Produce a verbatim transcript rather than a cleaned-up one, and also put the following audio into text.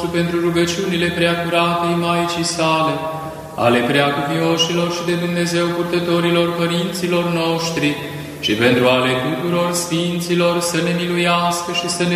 nostru pentru rugăciunile preacuratei Maicii sale, ale preacuvioșilor și de Dumnezeu purtătorilor părinților noștri și pentru ale tuturor sfinților să ne miluiască și să ne